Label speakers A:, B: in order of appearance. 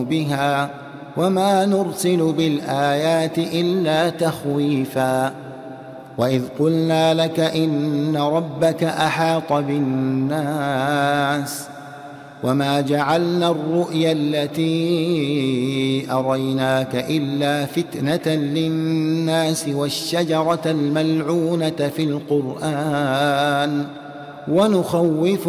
A: بها وما نرسل بالآيات إلا تخويفا. وإذ قلنا لك إن ربك أحاط بالناس وما جعلنا الرؤيا التي أريناك إلا فتنة للناس والشجرة الملعونة في القرآن ونخوف